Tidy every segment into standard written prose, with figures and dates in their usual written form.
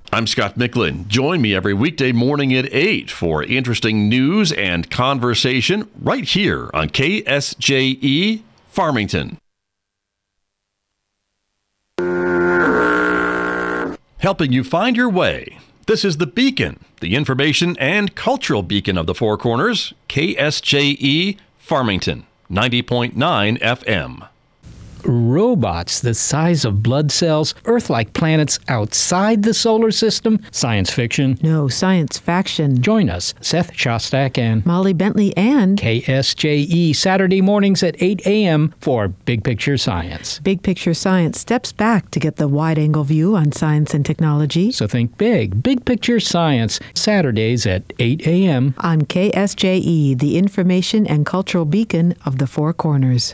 I'm Scott Micklin. Join me every weekday morning at 8 for interesting news and conversation right here on KSJE Farmington. Helping you find your way. This is The Beacon, the information and cultural beacon of the Four Corners, KSJE Farmington, 90.9 FM. Robots the size of blood cells, Earth-like planets outside the solar system, science fiction. No, science faction. Join us, Seth Shostak and Molly Bentley and KSJE, Saturday mornings at 8 a.m. for Big Picture Science. Big Picture Science steps back to get the wide-angle view on science and technology. So think big. Big Picture Science, Saturdays at 8 a.m. on KSJE, the information and cultural beacon of the Four Corners.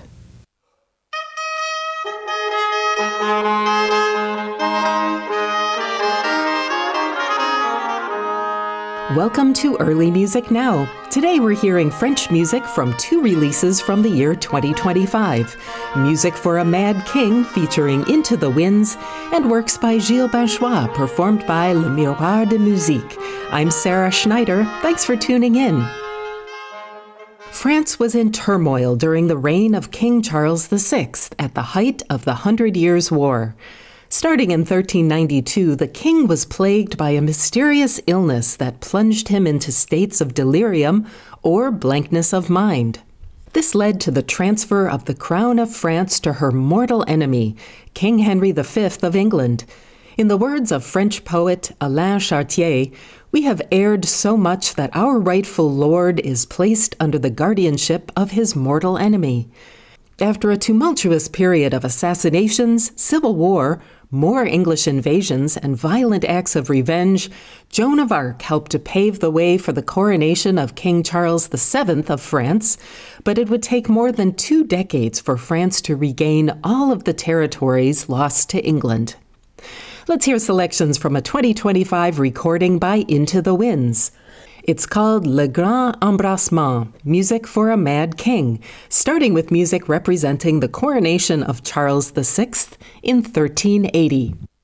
Welcome to Early Music Now. Today we're hearing French music from two releases from the year 2025. Music for a Mad King featuring Into the Winds, and works by Gilles Banchois performed by Le Miroir de Musique. I'm Sarah Schneider. Thanks for tuning in. France was in turmoil during the reign of King Charles VI at the height of the 100 Years' War. Starting in 1392, the king was plagued by a mysterious illness that plunged him into states of delirium or blankness of mind. This led to the transfer of the crown of France to her mortal enemy, King Henry V of England. In the words of French poet Alain Chartier, "We have erred so much that our rightful lord is placed under the guardianship of his mortal enemy." After a tumultuous period of assassinations, civil war, more English invasions, and violent acts of revenge, Joan of Arc helped to pave the way for the coronation of King Charles VII of France, but it would take more than 2 decades for France to regain all of the territories lost to England. Let's hear selections from a 2025 recording by Into the Winds. It's called Le Grand Embrassement, music for a Mad King, starting with music representing the coronation of Charles VI in 1380.